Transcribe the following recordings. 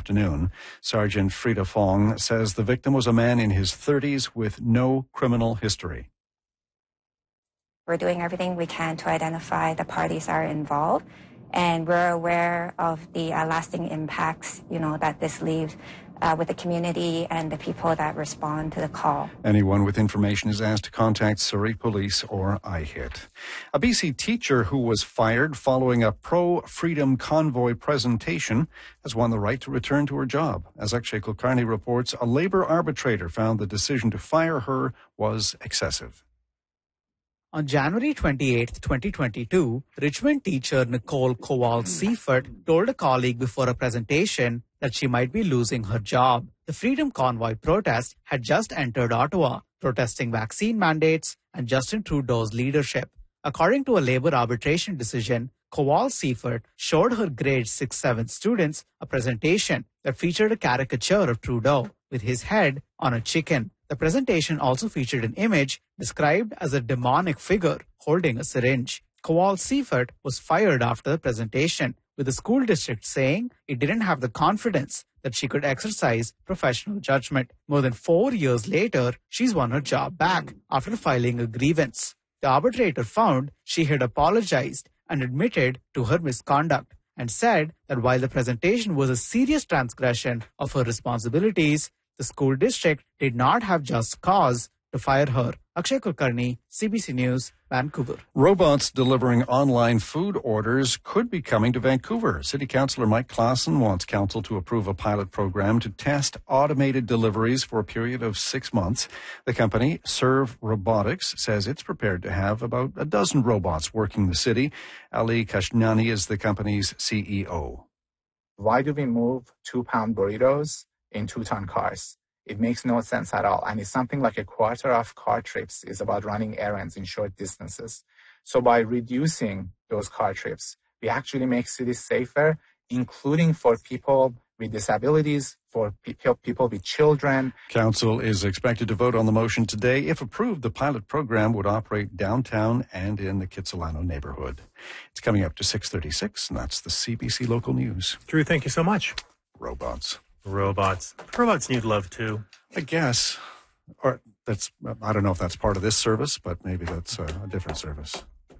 afternoon. Sergeant Frida Fong says the victim was a man in his 30s with no criminal history. We're doing everything we can to identify the parties that are involved, and we're aware of the lasting impacts, that this leaves with the community and the people that respond to the call. Anyone with information is asked to contact Surrey Police or IHIT. A BC teacher who was fired following a pro-freedom convoy presentation has won the right to return to her job. As Akshay Kulkarni reports, a labour arbitrator found the decision to fire her was excessive. On January 28, 2022, Richmond teacher Nicole Kowal-Seifert told a colleague before a presentation that she might be losing her job. The Freedom Convoy protest had just entered Ottawa, protesting vaccine mandates and Justin Trudeau's leadership. According to a labor arbitration decision, Kowal-Seifert showed her grade 6-7 students a presentation that featured a caricature of Trudeau with his head on a chicken. The presentation also featured an image described as a demonic figure holding a syringe. Kowal-Seifert was fired after the presentation, with the school district saying it didn't have the confidence that she could exercise professional judgment. More than 4 years later, she's won her job back after filing a grievance. The arbitrator found she had apologized and admitted to her misconduct and said that while the presentation was a serious transgression of her responsibilities, the school district did not have just cause to fire her. Akshay Kulkarni, CBC News, Vancouver. Robots delivering online food orders could be coming to Vancouver. City Councillor Mike Klassen wants council to approve a pilot program to test automated deliveries for a period of 6 months. The company, Serve Robotics, says it's prepared to have about a dozen robots working the city. Ali Kashnani is the company's CEO. Why do we move 2-pound burritos in 2-ton cars? It makes no sense at all. And it's something like a quarter of car trips is about running errands in short distances. So by reducing those car trips, we actually make cities safer, including for people with disabilities, for people with children. Council is expected to vote on the motion today. If approved, the pilot program would operate downtown and in the Kitsilano neighborhood. It's coming up to 6:36, and that's the CBC Local News. Drew, thank you so much. Robots need love too, I guess. Or I don't know if that's part of this service, but maybe that's a different service.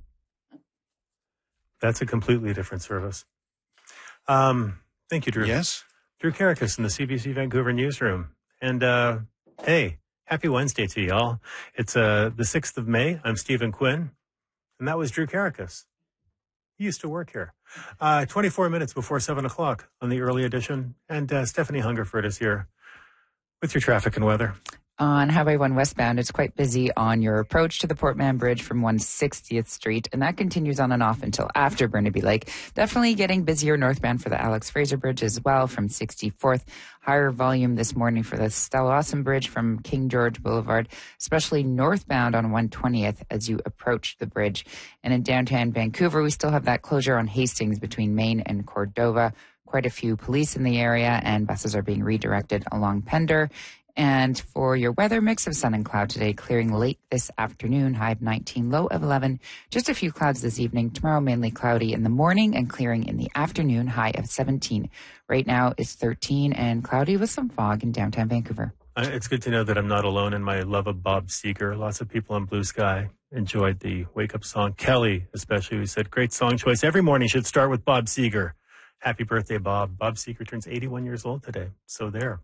That's a completely different service. Thank you, Drew. Yes. Drew Karakis in the CBC Vancouver newsroom. And hey, happy Wednesday to y'all. It's the 6th of May. I'm Stephen Quinn, and that was Drew Karakis. He used to work here. 24 minutes before 7 o'clock on the early edition. And Stephanie Hungerford is here with your traffic and weather. On Highway 1 westbound, it's quite busy on your approach to the Port Mann Bridge from 160th Street, and that continues on and off until after Burnaby Lake. Definitely getting busier northbound for the Alex Fraser Bridge as well from 64th. Higher volume this morning for the Stella Awesome Bridge from King George Boulevard, especially northbound on 120th as you approach the bridge. And in downtown Vancouver, we still have that closure on Hastings between Main and Cordova. Quite a few police in the area, and buses are being redirected along Pender. And for your weather, mix of sun and cloud today, clearing late this afternoon, high of 19, low of 11. Just a few clouds this evening. Tomorrow, mainly cloudy in the morning and clearing in the afternoon, high of 17. Right now, it's 13 and cloudy with some fog in downtown Vancouver. It's good to know that I'm not alone in my love of Bob Seger. Lots of people on Blue Sky enjoyed the wake-up song. Kelly, especially, who said, great song choice. Every morning should start with Bob Seger. Happy birthday, Bob. Bob Seger turns 81 years old today. So there.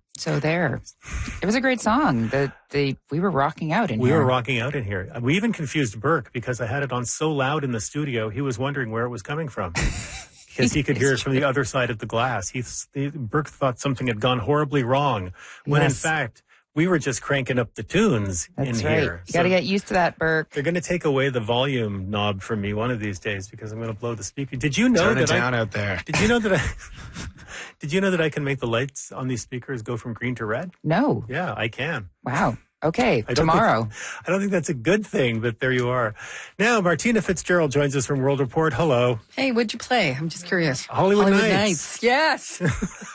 It was a great song. We were rocking out in here. We were rocking out in here. We even confused Burke because I had it on so loud in the studio, he was wondering where it was coming from. Because he could hear it from the other side of the glass. Burke thought something had gone horribly wrong, when in fact, we were just cranking up the tunes in here. You got to get used to that, Burke. They're going to take away the volume knob from me one of these days because I'm going to blow the speaker. Did you know that out there? Did you know that I can make the lights on these speakers go from green to red? No. Yeah, I can. Wow. Okay, tomorrow. I don't think that's a good thing, but there you are. Now, Martina Fitzgerald joins us from World Report. Hello. Hey, what'd you play? I'm just curious. Hollywood Nights. Yes.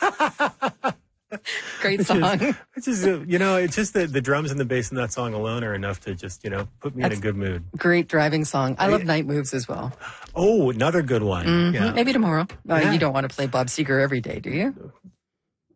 Great song. It's just the drums and the bass in that song alone are enough to just, put me in a good mood. Great driving song. I love Night Moves as well. Oh, another good one. Mm-hmm. Yeah. Maybe tomorrow. You don't want to play Bob Seger every day, do you?